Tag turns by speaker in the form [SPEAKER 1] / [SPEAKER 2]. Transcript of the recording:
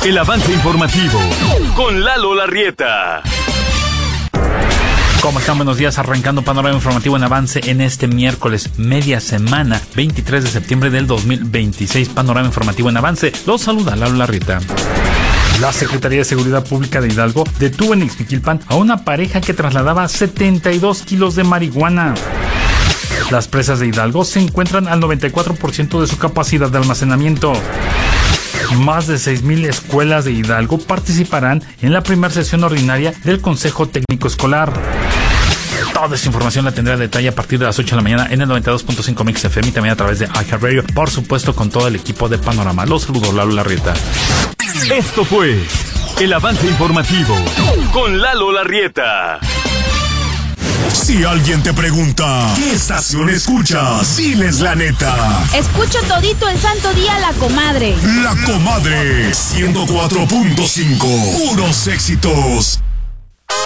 [SPEAKER 1] El avance informativo con Lalo Larrieta.
[SPEAKER 2] ¿Cómo están? Buenos días, arrancando panorama informativo en avance en este miércoles, media semana, 23 de septiembre del 2026. Panorama informativo en avance. Los saluda Lalo Larrieta. La Secretaría de Seguridad Pública de Hidalgo detuvo en Ixmiquilpan a una pareja que trasladaba 72 kilos de marihuana. Las presas de Hidalgo se encuentran al 94% de su capacidad de almacenamiento. Más de 6,000 escuelas de Hidalgo participarán en la primera sesión ordinaria del Consejo Técnico Escolar. Toda esta información la tendré a detalle a partir de las 8 de la mañana en el 92.5 Mix FM y también a través de iHeartRadio, por supuesto con todo el equipo de Panorama. Los saludos, Lalo Larrieta.
[SPEAKER 1] Esto fue el avance informativo con Lalo Larrieta.
[SPEAKER 3] Si alguien te pregunta, ¿qué estación escuchas? Diles la neta.
[SPEAKER 4] Escucho todito el santo día La Comadre.
[SPEAKER 3] La Comadre 104.5. Puros éxitos.